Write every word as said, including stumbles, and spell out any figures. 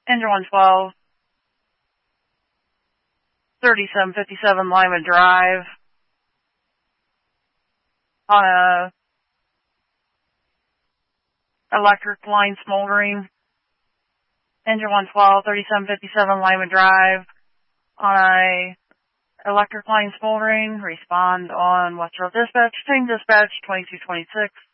Engine one twelve, thirty-seven fifty-seven Lima Drive, on a electric line smoldering. Engine one twelve, thirty-seven fifty-seven Lima Drive, on a electric line smoldering. Respond on West Road Dispatch, same dispatch, twenty-two twenty-six.